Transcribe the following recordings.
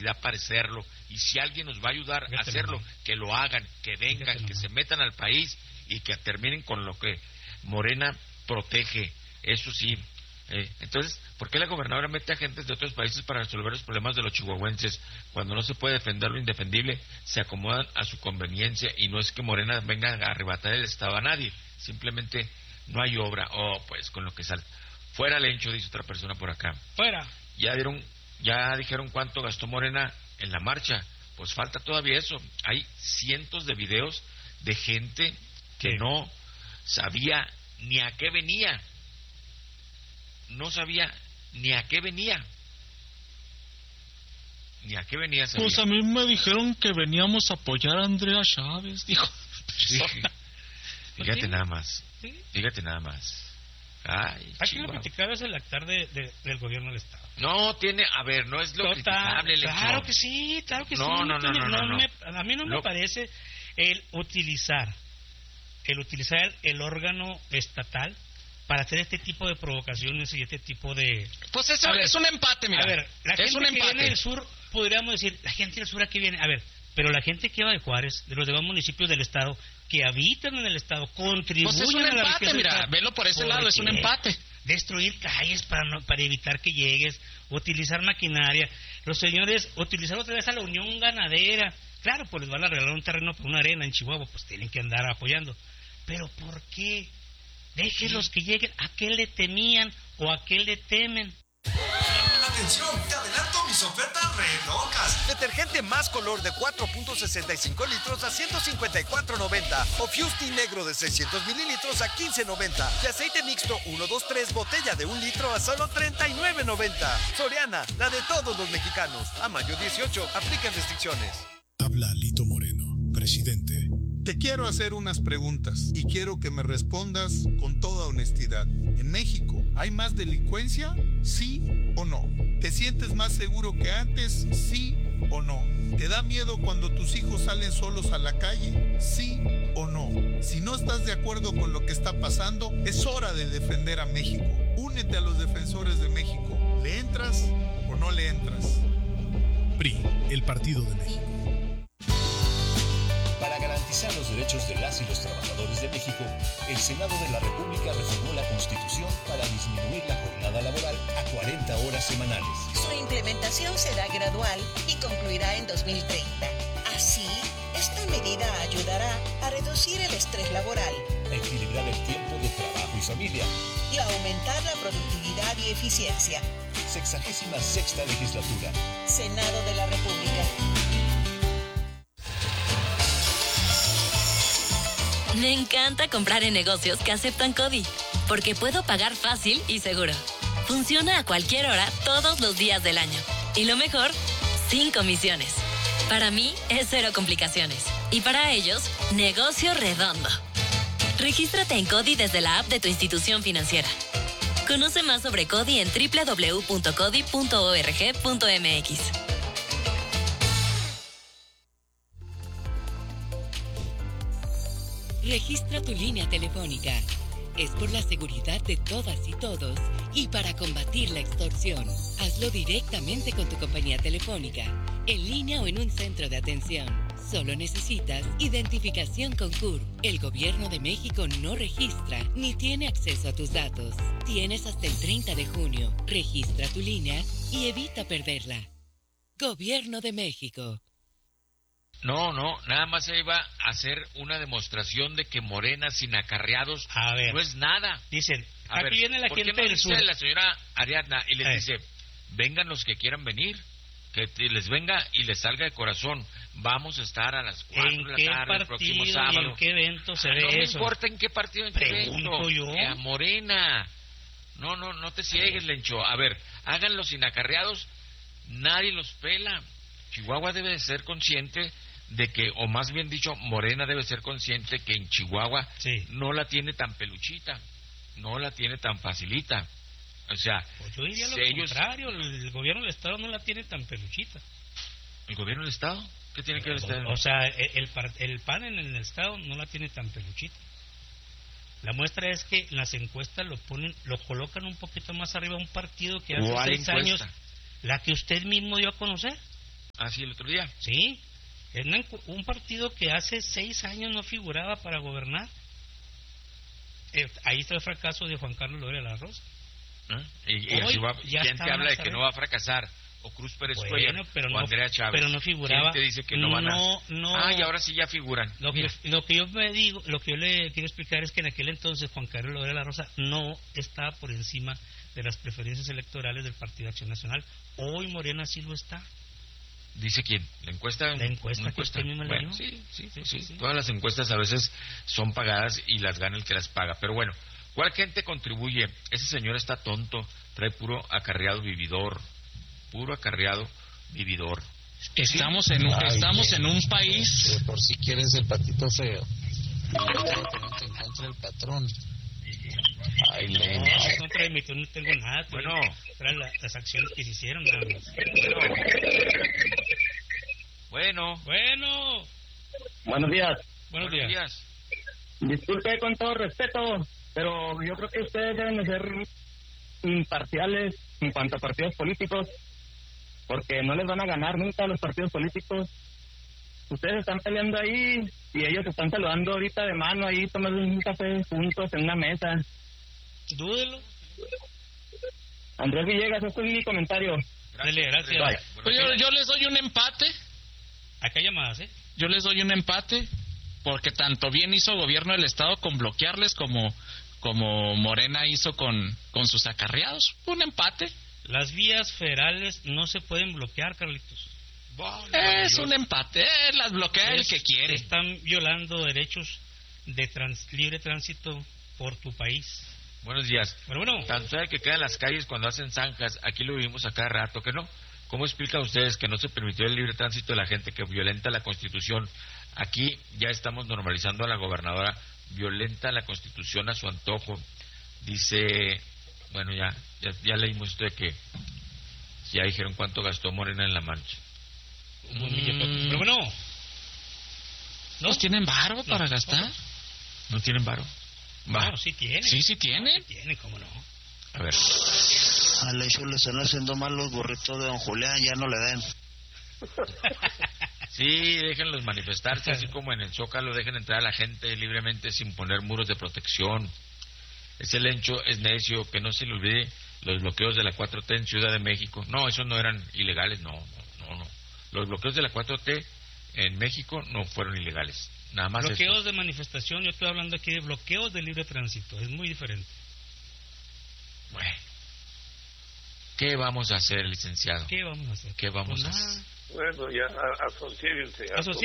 capacidad para hacerlo, y si alguien nos va a ayudar a hacerlo, que lo hagan, que vengan, que se metan al país y que terminen con lo que Morena protege, eso sí. Entonces, ¿por qué la gobernadora mete agentes de otros países para resolver los problemas de los chihuahuenses? Cuando no se puede defender lo indefendible, se acomodan a su conveniencia, y no es que Morena venga a arrebatar el Estado a nadie, simplemente no hay obra. Pues con lo que sale. Fuera Lencho, dice otra persona por acá. Fuera. Ya dijeron cuánto gastó Morena en la marcha. Pues falta todavía eso. Hay cientos de videos de gente que no sabía ni a qué venía. No sabía ni a qué venía. Ni a qué venía sabía. Pues a mí me dijeron que veníamos a apoyar a Andrea Chávez, dijo. Sí. Fíjate nada más. ¿Sí? Fíjate nada más. Ay, aquí lo criticado es el actar del gobierno del Estado. No tiene, a ver, no es lo criticable. Claro que sí, claro que sí. No. A mí no me parece el utilizar el órgano estatal para hacer este tipo de provocaciones y este tipo de... Pues eso es un empate, mira. A ver, la gente que viene del sur, podríamos decir, la gente del sur aquí viene, a ver, pero la gente que va de Juárez, de los demás municipios del Estado, que habitan en el Estado, contribuyen pues es un a la empate, riqueza. mira, velo por ese lado, es un empate. Destruir calles para evitar que llegues, utilizar maquinaria, los señores, utilizar otra vez a la Unión Ganadera. Claro, pues les van a regalar un terreno por una arena en Chihuahua, pues tienen que andar apoyando. Pero ¿por qué? Déjenlos que lleguen. ¿A qué le temían o a qué le temen? Atención, te adelanto mis ofertas re locas. Detergente más color de 4.65 litros a 154.90. O Fusti negro de 600 mililitros a 15.90. Y aceite mixto 123 botella de 1 litro a solo 39.90. Soriana, la de todos los mexicanos. A mayo 18, aplican restricciones. Habla Lito Moreno, presidente. Te quiero hacer unas preguntas y quiero que me respondas con toda honestidad. ¿En México hay más delincuencia? ¿Sí o no? ¿Te sientes más seguro que antes? ¿Sí o no? ¿Te da miedo cuando tus hijos salen solos a la calle? ¿Sí o no? Si no estás de acuerdo con lo que está pasando, es hora de defender a México. Únete a los defensores de México. ¿Le entras o no le entras? PRI, el Partido de México. Para garantizar los derechos de las y los trabajadores de México, el Senado de la República reformó la Constitución para disminuir la jornada laboral a 40 horas semanales. Su implementación será gradual y concluirá en 2030. Así, esta medida ayudará a reducir el estrés laboral, a equilibrar el tiempo de trabajo y familia y a aumentar la productividad y eficiencia. 66ª legislatura. Senado de la República. Me encanta comprar en negocios que aceptan CODI, porque puedo pagar fácil y seguro. Funciona a cualquier hora, todos los días del año. Y lo mejor, sin comisiones. Para mí, es cero complicaciones. Y para ellos, negocio redondo. Regístrate en CODI desde la app de tu institución financiera. Conoce más sobre CODI en www.codi.org.mx. Registra tu línea telefónica. Es por la seguridad de todas y todos y para combatir la extorsión. Hazlo directamente con tu compañía telefónica, en línea o en un centro de atención. Solo necesitas identificación con CURP. El Gobierno de México no registra ni tiene acceso a tus datos. Tienes hasta el 30 de junio. Registra tu línea y evita perderla. Gobierno de México. No, nada más se iba a hacer una demostración de que Morena sin acarreados no es nada. Dicen, a aquí ver, viene la gente del sur. La señora Ariadna y les dice, vengan los que quieran venir, que les venga y les salga de corazón. Vamos a estar a las 4 de la tarde el próximo sábado. ¿En qué evento se ve eso? No me eso? importa en qué partido, en qué evento. Yo. A Morena. No te ciegues, Lencho. A ver, háganlo sin acarreados, nadie los pela. Chihuahua debe de ser consciente de que, o más bien dicho, Morena debe ser consciente que en Chihuahua no la tiene tan peluchita, no la tiene tan facilita. O sea, pues yo diría lo contrario, el gobierno del Estado no la tiene tan peluchita. ¿El gobierno del Estado? ¿Qué tiene que ver usted? O sea, el PAN en el Estado no la tiene tan peluchita. La muestra es que en las encuestas lo colocan un poquito más arriba a un partido que hace 6 años, la que usted mismo dio a conocer. sí, el otro día. Sí, un partido que hace 6 años no figuraba para gobernar. Ahí está el fracaso de Juan Carlos Loera de la Rosa. Y así va. ¿Quién te habla de que no va a fracasar? O Cruz Pérez Cuellar o Andrea Chávez. Pero no figuraba. ¿Quién te dice que no van a...? No. Y ahora sí ya figuran. Lo que yo le quiero explicar es que en aquel entonces Juan Carlos Loera de la Rosa no estaba por encima de las preferencias electorales del Partido Acción Nacional. Hoy Morena sí lo está. ¿Dice quién? ¿La encuesta? La encuesta que usted mismo le dio. Sí. Todas las encuestas a veces son pagadas y las gana el que las paga. Pero bueno, ¿cuál gente contribuye? Ese señor está tonto, trae puro acarreado vividor. Estamos en un país. Por si quieres el patito feo, no te encuentra el patrón. Ay, no, contra mí, no tengo nada. Bueno, las acciones que se hicieron, nada más. Bueno. Buenos días. Buenos días. Disculpe con todo respeto, pero yo creo que ustedes deben de ser imparciales en cuanto a partidos políticos, porque no les van a ganar nunca a los partidos políticos. Ustedes están peleando ahí y ellos están saludando ahorita de mano ahí, tomando un café juntos en una mesa. Dúdelo. Andrés Villegas, este es mi comentario. Dale, gracias. Yo les doy un empate. Acá hay llamadas, Yo les doy un empate porque tanto bien hizo gobierno del estado con bloquearles como Morena hizo con sus acarreados. Un empate. Las vías federales no se pueden bloquear, Carlitos. Es un empate, las bloquea el que quiere. Están violando derechos de libre tránsito por tu país. Buenos días. Pero bueno, tanto el que queda en las calles cuando hacen zanjas, aquí lo vivimos a cada rato, que no. ¿Cómo explican ustedes que no se permitió el libre tránsito de la gente que violenta la Constitución? Aquí ya estamos normalizando a la gobernadora, violenta la Constitución a su antojo. Dice, bueno, ya leímos esto de que ya dijeron cuánto gastó Morena en La Mancha. Pero bueno, ¿no tienen varo para gastar? ¿No tienen varo? No, sí tienen. Sí tienen. Sí tienen, cómo no. A ver. A la hijo le están haciendo mal los burritos de don Julián, ya no le den. Sí, déjenlos manifestarse, así como en el Zócalo, dejen entrar a la gente libremente sin poner muros de protección. Ese Lencho es necio, que no se le olvide los bloqueos de la 4T en Ciudad de México. No, esos no eran ilegales, no. Los bloqueos de la 4T en México no fueron ilegales, nada más. Bloqueos de manifestación, yo estoy hablando aquí de bloqueos de libre tránsito, es muy diferente. Bueno, ¿qué vamos a hacer, licenciado? ¿Qué vamos a hacer? ¿Qué vamos a hacer? Bueno, ya asociéguense.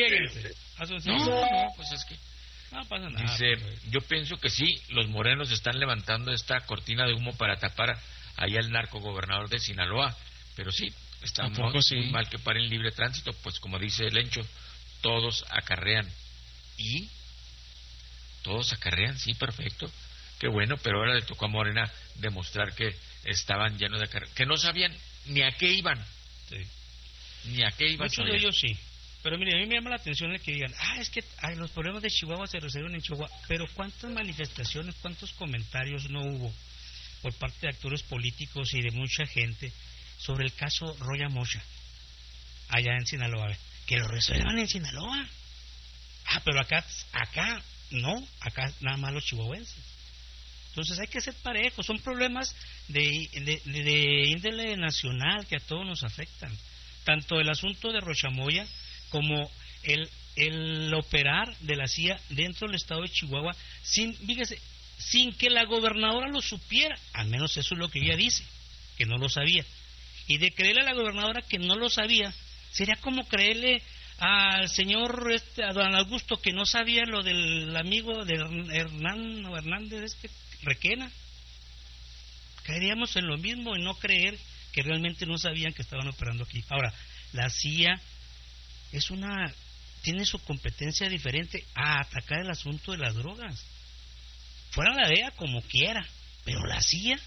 No, pues es que no pasa nada. Dice, yo pienso que sí, los morenos están levantando esta cortina de humo para tapar allá el narco gobernador de Sinaloa, pero sí, está muy mal que paren libre tránsito, pues como dice Lencho, todos acarrean. ¿Y? Todos acarrean, sí, perfecto. Qué bueno, pero ahora le tocó a Morena demostrar que estaban llenos de acarreos, que no sabían ni a qué iban. Sí. Ni a qué iban. Muchos de ellos sí. Pero mire, a mí me llama la atención el que digan, es que los problemas de Chihuahua se resolvieron en Chihuahua. Pero ¿cuántas manifestaciones, cuántos comentarios no hubo por parte de actores políticos y de mucha gente sobre el caso Roya Mocha allá en Sinaloa? Que lo resuelvan en Sinaloa. Pero acá no, acá nada más los chihuahuenses. Entonces hay que ser parejos, son problemas de índole nacional que a todos nos afectan. Tanto el asunto de Rochamoya como el operar de la CIA dentro del estado de Chihuahua sin que la gobernadora lo supiera, al menos eso es lo que ella dice, que no lo sabía. Y de creerle a la gobernadora que no lo sabía, sería como creerle al señor a don Augusto que no sabía lo del amigo de Hernández Requena. Caeríamos en lo mismo, en no creer que realmente no sabían que estaban operando aquí. Ahora, la CIA tiene su competencia diferente a atacar el asunto de las drogas. Fuera la DEA como quiera, pero la CIA.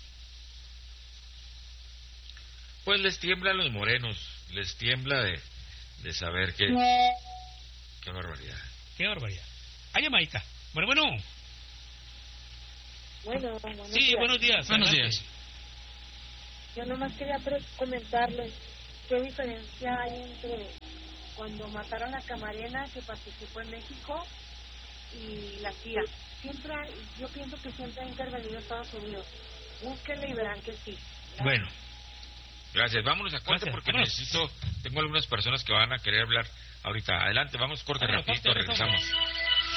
Pues les tiembla a los morenos, les tiembla de saber que... Qué barbaridad. Qué barbaridad. Hay llamadita. Bueno. Buenos sí, días. Buenos días. Buenos días. Yo nomás quería comentarles qué diferencia hay entre cuando mataron a Camarena, que participó en México, y la CIA. Siempre, yo pienso que siempre ha intervenido Estados Unidos. Búsquenle y verán que sí. Bueno, gracias. Vámonos a corte porque tengo algunas personas que van a querer hablar ahorita. Adelante, vamos corte rapidito, regresamos.